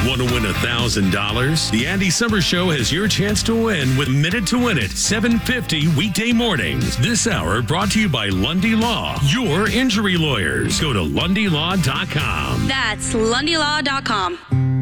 Want to win $1,000? The Andy Summers Show has your chance to win with Minute to Win It, 7:50 weekday mornings. This hour brought to you by Lundy Law, your injury lawyers. Go to LundyLaw.com. That's LundyLaw.com.